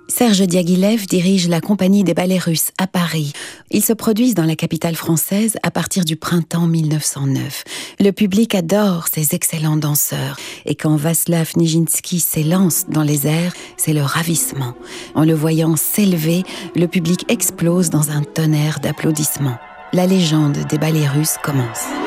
Serge Diaghilev dirige la compagnie des ballets russes à Paris. Ils se produisent dans la capitale française à partir du printemps 1909. Le public adore ces excellents danseurs. Et quand Vaslav Nijinsky s'élance dans les airs, c'est le ravissement. En le voyant s'élever, le public explose dans un tonnerre d'applaudissements. La légende des ballets russes commence.